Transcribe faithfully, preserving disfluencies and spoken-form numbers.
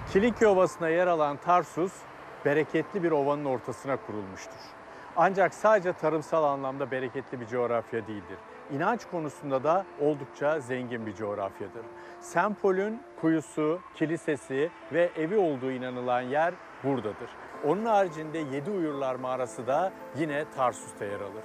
Kilikya Ovası'na yer alan Tarsus, bereketli bir ovanın ortasına kurulmuştur. Ancak sadece tarımsal anlamda bereketli bir coğrafya değildir. İnanç konusunda da oldukça zengin bir coğrafyadır. Sempol'ün kuyusu, kilisesi ve evi olduğu inanılan yer buradadır. Onun haricinde Yedi Uyurlar Mağarası da yine Tarsus'ta yer alır.